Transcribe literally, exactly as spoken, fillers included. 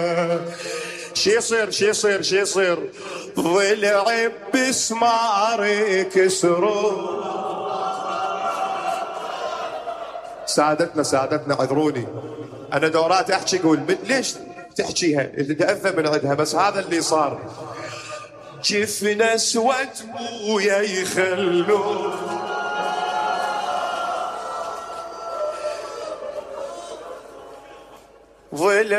شي يصير شي يصير شي يصير ضلع بسمار كسروا. سعادتنا سعادتنا اعذروني، انا دورات احكي اقول من ليش تحكيها اللي تأذى من عندها، بس هذا اللي صار. جفن اسود بويا يخلون ضلع